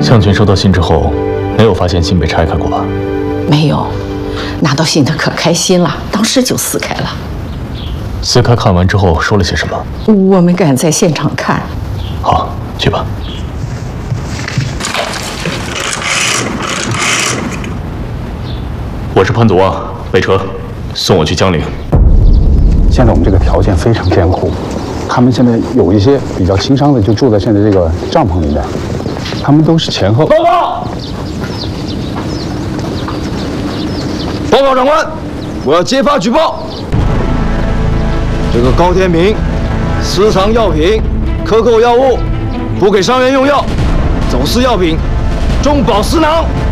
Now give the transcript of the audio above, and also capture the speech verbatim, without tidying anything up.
向群收到信之后，没有发现信被拆开过吧？ 没有，拿到信他可开心了，当时就撕开了。 撕开看完之后说了些什么？ 我没敢在现场看。 好，去吧。我是潘祖望，备车，送我去江陵。 现在我们这个条件非常艰苦，他们现在有一些比较轻伤的，就住在现在这个帐篷里面。他们都是前后。报告！报告长官，我要揭发举报。这个高天明私藏药品、克扣药物，不给伤员用药，走私药品，中饱私囊。